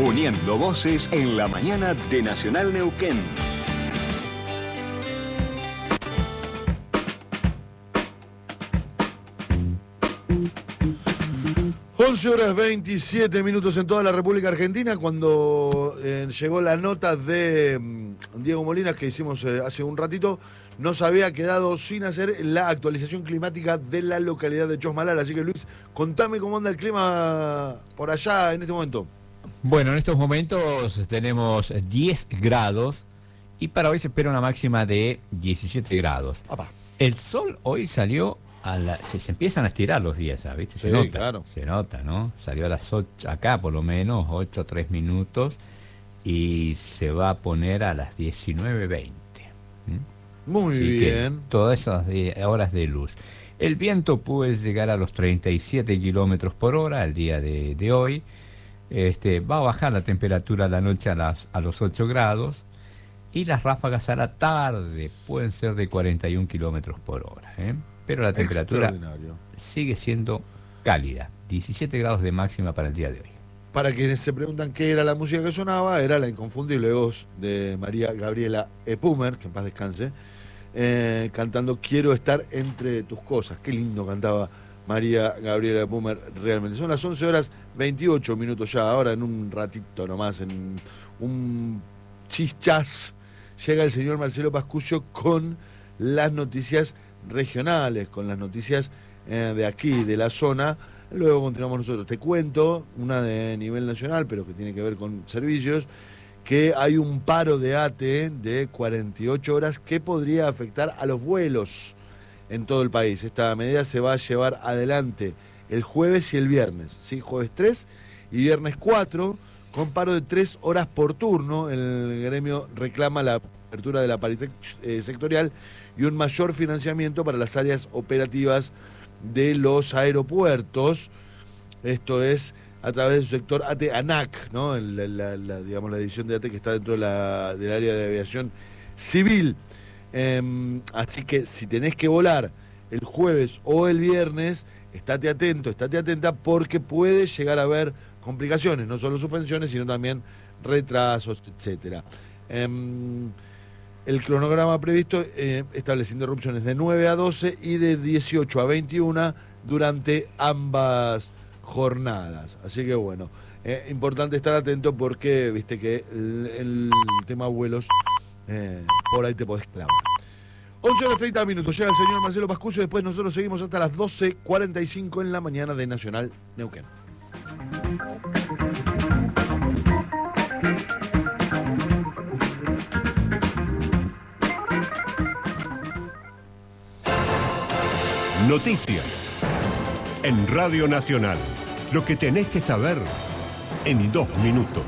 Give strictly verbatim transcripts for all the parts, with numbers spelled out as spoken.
Uniendo voces en la mañana de Nacional Neuquén. once horas veintisiete minutos en toda la República Argentina, cuando eh, llegó la nota de mm, Diego Molinas que hicimos eh, hace un ratito, nos había quedado sin hacer la actualización climática de la localidad de Chosmalal. Así que, Luis, contame cómo anda el clima por allá en este momento. Bueno, en estos momentos tenemos diez grados y para hoy se espera una máxima de diecisiete grados. Apá. El sol hoy salió a la, se, se empiezan a estirar los días, ¿sabes? ¿Viste? Se Sí, nota, claro. se nota, ¿no? Salió a las ocho, acá por lo menos, ocho, tres minutos, y se va a poner a las diecinueve veinte. ¿Mm? Muy Así bien. que todas esas de, horas de luz. El viento puede llegar a los treinta y siete kilómetros por hora el día de, de hoy. Este, va a bajar la temperatura a la noche a, las, a los ocho grados. Y las ráfagas a la tarde pueden ser de cuarenta y un kilómetros por hora, ¿eh? Pero la temperatura sigue siendo cálida, diecisiete grados de máxima para el día de hoy. Para quienes se preguntan qué era la música que sonaba, era la inconfundible voz de María Gabriela Epumer, que en paz descanse, eh, cantando Quiero estar entre tus cosas. Qué lindo cantaba María Gabriela Epumer realmente. Son las once horas veintiocho minutos ya, ahora en un ratito nomás, en un chichas, llega el señor Marcelo Pascuccio con las noticias regionales, con las noticias eh, de aquí, de la zona. Luego continuamos nosotros. Te cuento una de nivel nacional, pero que tiene que ver con servicios, que hay un paro de A T E de cuarenta y ocho horas que podría afectar a los vuelos en todo el país. Esta medida se va a llevar adelante el jueves y el viernes, ¿sí? Jueves tres y viernes cuatro, con paro de tres horas por turno. El gremio reclama la apertura de la paridad eh, sectorial y un mayor financiamiento para las áreas operativas de los aeropuertos. Esto es a través de su sector A T E ANAC, ¿no? La, la, la, digamos, la división de A T E que está dentro de la, del área de aviación civil. Eh, así que si tenés que volar el jueves o el viernes, estate atento, estate atenta, porque puede llegar a haber complicaciones, no solo suspensiones, sino también retrasos, etcétera. Eh, el cronograma previsto eh, establece interrupciones de nueve a doce y de dieciocho a veintiuna durante ambas jornadas. Así que bueno, eh, importante estar atento porque viste que el, el tema vuelos eh, por ahí te podés clavar. once horas treinta minutos, llega el señor Marcelo Pascuccio, después nosotros seguimos hasta las doce cuarenta y cinco en la mañana de Nacional Neuquén. Noticias en Radio Nacional. Lo que tenés que saber en dos minutos.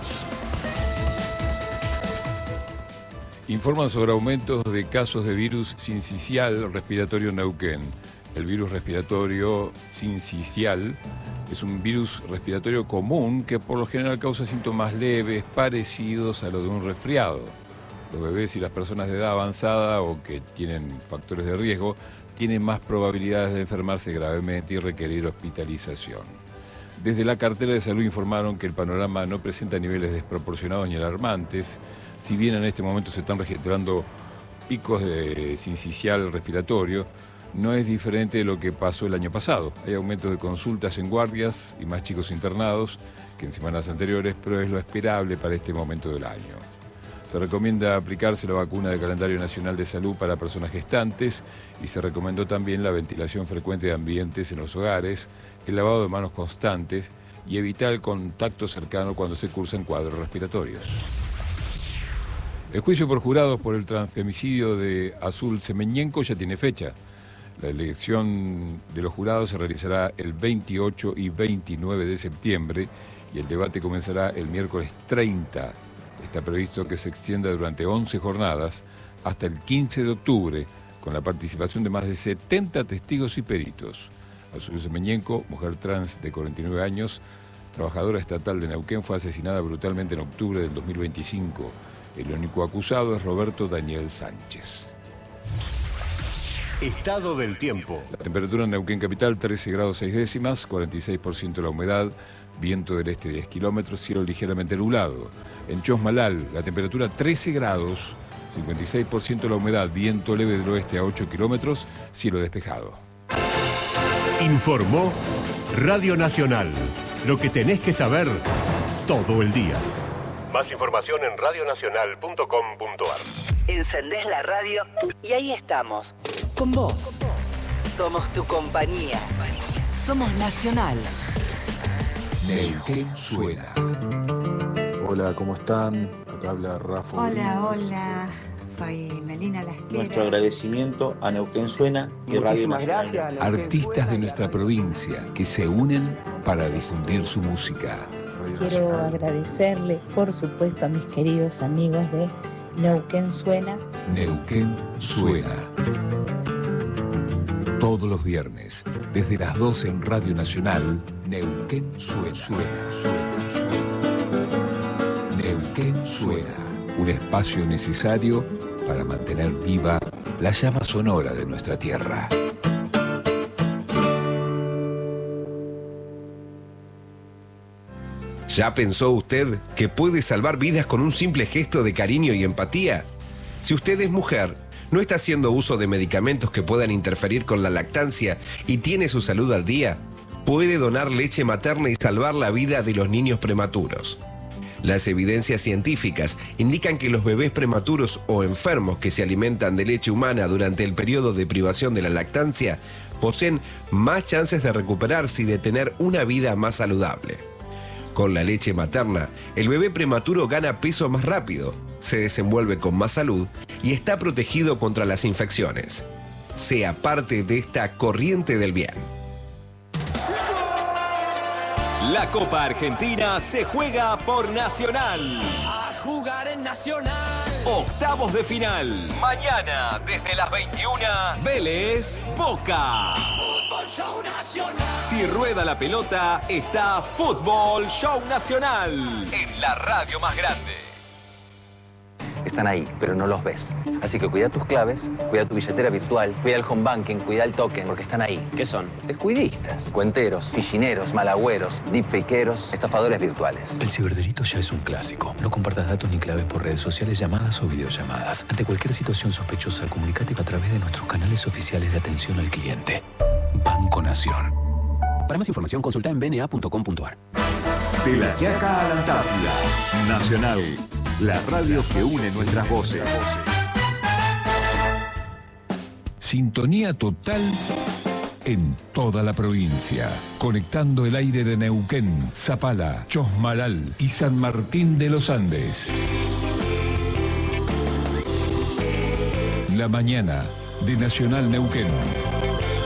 Informan sobre aumentos de casos de virus sincicial respiratorio en Neuquén. El virus respiratorio sincicial es un virus respiratorio común que por lo general causa síntomas leves parecidos a los de un resfriado. Los bebés y las personas de edad avanzada o que tienen factores de riesgo tienen más probabilidades de enfermarse gravemente y requerir hospitalización. Desde la cartera de salud informaron que el panorama no presenta niveles desproporcionados ni alarmantes, si bien en este momento se están registrando picos de sincicial respiratorio, no es diferente de lo que pasó el año pasado. Hay aumentos de consultas en guardias y más chicos internados que en semanas anteriores, pero es lo esperable para este momento del año. Se recomienda aplicarse la vacuna del calendario nacional de salud para personas gestantes y se recomendó también la ventilación frecuente de ambientes en los hogares, el lavado de manos constantes y evitar el contacto cercano cuando se cursan cuadros respiratorios. El juicio por jurados por el transfemicidio de Azul Semeñenco ya tiene fecha. La elección de los jurados se realizará el veintiocho y veintinueve de septiembre y el debate comenzará el miércoles treinta. Está previsto que se extienda durante once jornadas hasta el quince de octubre, con la participación de más de setenta testigos y peritos. Azul Semeñenco, mujer trans de cuarenta y nueve años, trabajadora estatal de Neuquén, fue asesinada brutalmente en octubre del dos mil veinticinco. El único acusado es Roberto Daniel Sánchez. Estado del tiempo. La temperatura en Neuquén capital, trece grados seis décimas, cuarenta y seis por ciento la humedad, viento del este diez kilómetros, cielo ligeramente nublado. En Chosmalal, la temperatura trece grados, cincuenta y seis por ciento la humedad, viento leve del oeste a ocho kilómetros, cielo despejado. Informó Radio Nacional. Lo que tenés que saber todo el día. Más información en radio nacional punto com punto a r. Encendés la radio y ahí estamos, con vos. Somos tu compañía. Somos Nacional. Neuquén suena. Hola, ¿cómo están? Acá habla Rafa. Hola, hola. Soy Melina Lasquera. Nuestro agradecimiento a Neuquén Suena y Radio Nacional. Artistas de nuestra provincia que se unen para difundir su música. Quiero agradecerle, por supuesto, a mis queridos amigos de Neuquén Suena. Neuquén Suena. Todos los viernes, desde las doce en Radio Nacional, Neuquén Suena. Suena, suena, suena. Neuquén Suena. Un espacio necesario para mantener viva la llama sonora de nuestra tierra. ¿Ya pensó usted que puede salvar vidas con un simple gesto de cariño y empatía? Si usted es mujer, no está haciendo uso de medicamentos que puedan interferir con la lactancia y tiene su salud al día, puede donar leche materna y salvar la vida de los niños prematuros. Las evidencias científicas indican que los bebés prematuros o enfermos que se alimentan de leche humana durante el periodo de privación de la lactancia poseen más chances de recuperarse y de tener una vida más saludable. Con la leche materna, el bebé prematuro gana peso más rápido, se desenvuelve con más salud y está protegido contra las infecciones. Sea parte de esta corriente del bien. La Copa Argentina se juega por Nacional. A jugar en Nacional. Octavos de final. Mañana, desde las veintiuna, Vélez, Boca. Fútbol Show Nacional. Si rueda la pelota, está Fútbol Show Nacional. En la radio más grande. Están ahí, pero no los ves. Así que cuida tus claves, cuida tu billetera virtual, cuida el home banking, cuida el token, porque están ahí. ¿Qué son? Descuidistas, cuenteros, fichineros, malagüeros, deepfakeros, estafadores virtuales. El ciberdelito ya es un clásico. No compartas datos ni claves por redes sociales, llamadas o videollamadas. Ante cualquier situación sospechosa, comunícate a través de nuestros canales oficiales de atención al cliente. Banco Nación. Para más información, consulta en b n a punto com punto a r. De la Quiaca a la Antártida. Nacional. La radio que une nuestras voces. Sintonía total en toda la provincia, conectando el aire de Neuquén, Zapala, Chosmalal y San Martín de los Andes. La mañana de Nacional Neuquén.